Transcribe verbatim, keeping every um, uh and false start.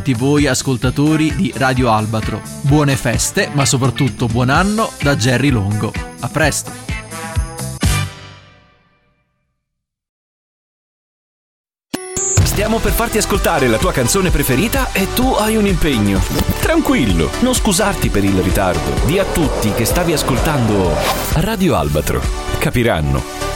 tutti voi ascoltatori di Radio Albatro. Buone feste, ma soprattutto buon anno da Jerry Longo. A presto! Stiamo per farti ascoltare la tua canzone preferita e tu hai un impegno. Tranquillo, non scusarti per il ritardo. Di a tutti che stavi ascoltando Radio Albatro. Capiranno.